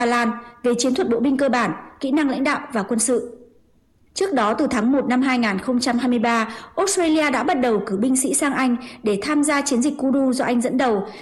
Ba Lan về chiến thuật bộ binh cơ bản, kỹ năng lãnh đạo và quân sự. Trước đó, từ tháng 1 năm 2023, Australia đã bắt đầu cử binh sĩ sang Anh để tham gia chiến dịch Kudu do Anh dẫn đầu